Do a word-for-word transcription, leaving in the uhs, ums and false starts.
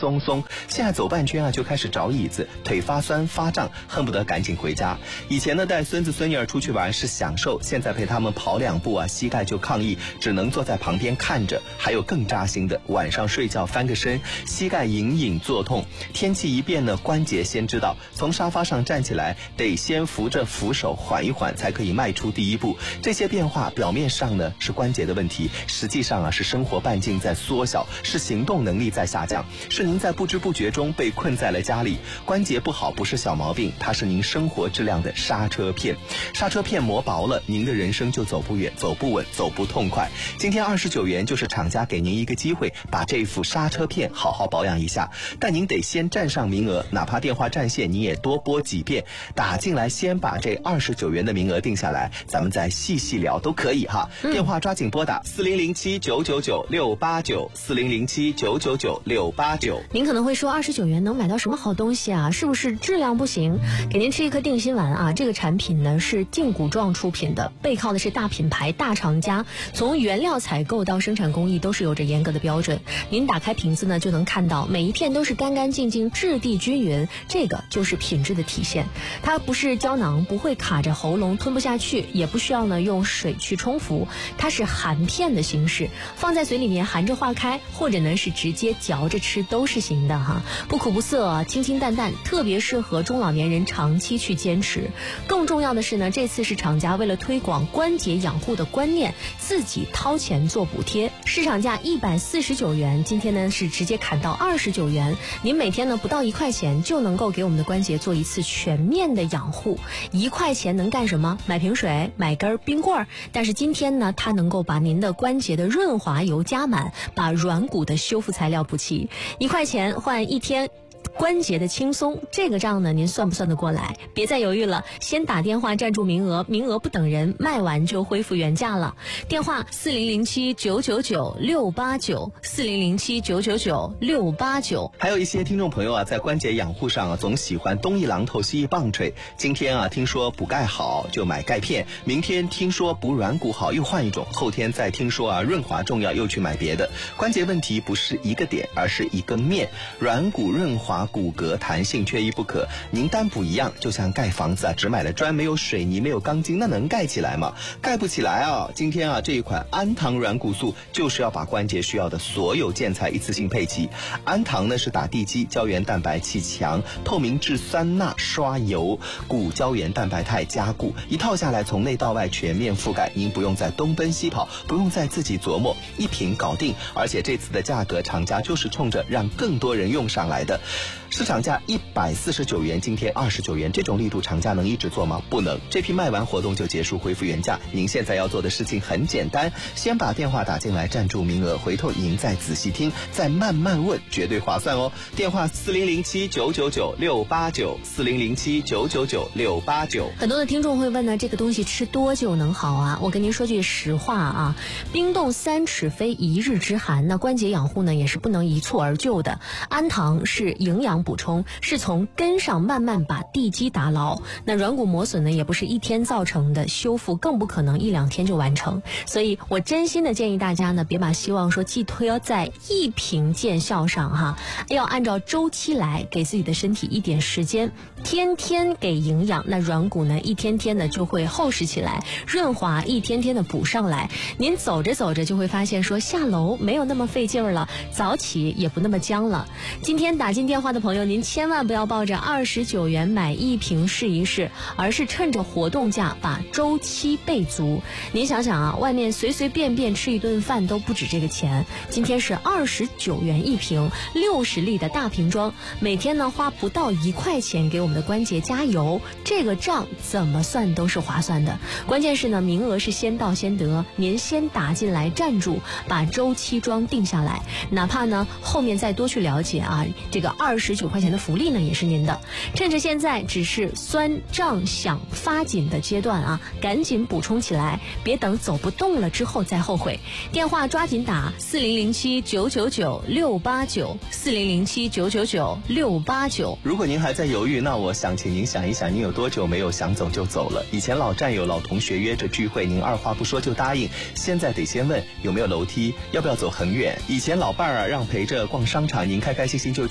松松，现在走半圈啊就开始找椅子，腿发酸发胀，恨不得赶紧回家。以前呢带孙子孙女儿出去玩是享受，现在陪他们跑两步啊，膝盖就抗议，只能坐在旁边看着。还有更扎心的，晚上睡觉翻个身，膝盖隐隐作痛。天气一变呢，关节先知道，从沙发上站起来得先扶着扶手缓一缓，才可以迈出第一步。这些变化表面上呢是关节的问题，实际上啊是生活半径在缩小，是行动能力在下降，是您在不知不觉中被困在了家里。关节不好不是小毛病，它是您生活质量的刹车片。刹车片磨薄了，您的人生就走不远，走不稳，走不痛快。今天二十九元就是厂家给您一个机会，把这副刹车片好好保养一下。但您得先占上名额，哪怕电话占线你也多拨几遍，打进来先把这二十九元的名额定下来，咱们再细细聊都可以哈。嗯、电话抓紧拨打四零零七九九九六八九四零零七九九九六八九。 您可能会说二十九元能买到什么好东西啊？是不是质量不行？给您吃一颗定心丸啊！这个产品呢是劲骨壮出品的，背靠的是大品牌大厂家，从原料采购到生产工艺都是有着严格的标准。您打开瓶子呢就能看到每一片都是干干净净、质地均匀，这个就是品质的体现。它不是胶囊，不会卡着喉咙吞不下去，也不需要呢用水去冲服，它是含片的形式，放在嘴里面含着化开，或者呢是直接嚼着吃都是行的哈，不苦不涩，清清淡淡，特别适合中老年人长期去坚持。更重要的是呢，这次是厂家为了推广关节养护的观念，自己掏钱做补贴，市场价一百四十九元，今天呢是直接砍到二十九元。您每天呢不到一块钱就能够给我们的关节做一次全面的养护。一块钱能干什么？买瓶水，买根冰棍儿。但是今天呢，它能够把您的关节的润滑油加满，把软骨的修复材料补齐。一块钱换一天关节的轻松，这个账呢您算不算得过来？别再犹豫了，先打电话占住名额，名额不等人，卖完就恢复原价了。电话四零零七九九九六八九四零零七九九九六八九。 还有一些听众朋友啊，在关节养护上啊，总喜欢东一榔头西一棒槌。今天啊，听说补钙好就买钙片，明天听说补软骨好又换一种，后天再听说啊润滑重要又去买别的。关节问题不是一个点，而是一个面，软骨润滑骨骼弹性缺一不可。您单补一样，就像盖房子啊，只买了砖没有水泥没有钢筋，那能盖起来吗？盖不起来啊！今天啊，这一款安堂软骨素就是要把关节需要的所有建材一次性配齐。安堂呢是打地基，胶原蛋白气强，透明质酸钠刷油，骨胶原蛋白肽加固，一套下来从内到外全面覆盖，您不用再东奔西跑，不用再自己琢磨，一瓶搞定。而且这次的价格，厂家就是冲着让更多人用上来的。市场价一百四十九元，今天二十九元，这种力度厂家能一直做吗？不能。这批卖完活动就结束，恢复原价。您现在要做的事情很简单，先把电话打进来占住名额，回头您再仔细听，再慢慢问，绝对划算哦。电话四零零七九九九六八九四零零七九九九六八九。 很多的听众会问呢，这个东西吃多久能好啊？我跟您说句实话啊，冰冻三尺非一日之寒，那关节养护呢也是不能一蹴而就的。安堂是营养补充，是从根上慢慢把地基打牢。那软骨磨损呢也不是一天造成的，修复更不可能一两天就完成。所以我真心的建议大家呢，别把希望说寄托在一瓶见效上哈，要按照周期来，给自己的身体一点时间，天天给营养，那软骨呢一天天的就会厚实起来，润滑一天天的补上来。您走着走着就会发现说下楼没有那么费劲儿了，早起也不那么僵了。今天打进电话的朋友，您千万不要抱着二十九元买一瓶试一试，而是趁着活动价把周期备足。您想想啊，外面随随便便吃一顿饭都不止这个钱，今天是二十九元一瓶，六十粒的大瓶装，每天呢花不到一块钱给我们的关节加油，这个账怎么算都是划算的。关键是呢，名额是先到先得，您先打进来站住，把周期装定下来，哪怕呢后面再多去了解啊，这个二十九块钱的福利呢也是您的。趁着现在只是酸胀想发紧的阶段啊，赶紧补充起来，别等走不动了之后再后悔。电话抓紧打四零零七九九九六八九四零零七九九九六八九。 如果您还在犹豫，那我想请您想一想，您有多久没有想走就走了？以前老战友老同学约着聚会，您二话不说就答应，现在得先问有没有楼梯，要不要走很远。以前老伴儿啊让陪着逛商场，您开开心心就